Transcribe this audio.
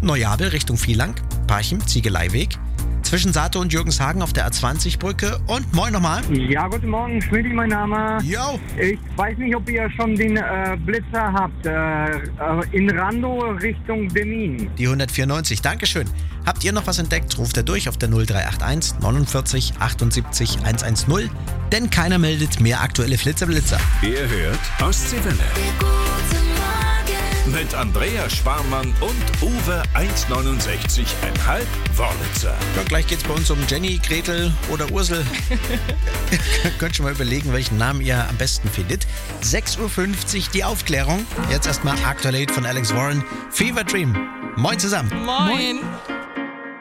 Neuabel Richtung Vielang, Parchim, Ziegeleiweg. Zwischen Sato und Jürgenshagen auf der A20-Brücke. Und moin nochmal. Ja, guten Morgen, Schmidt, mein Name. Jo. Ich weiß nicht, ob ihr schon den Blitzer habt. In Rando Richtung Demmin. Die 194, Dankeschön. Habt ihr noch was entdeckt? Ruft er durch auf der 0381 49 78 110. Denn keiner meldet mehr aktuelle Flitzer-Blitzer. Ihr hört Ostseewelle. Mit Andreas Sparmann und Uwe 169,5 Wörlitzer. Ja, gleich geht's bei uns um Jenny, Gretel oder Ursel. Könnt schon mal überlegen, welchen Namen ihr am besten findet. 6.50 Uhr die Aufklärung. Jetzt erstmal aktuell von Alex Warren. Fever Dream. Moin zusammen. Moin.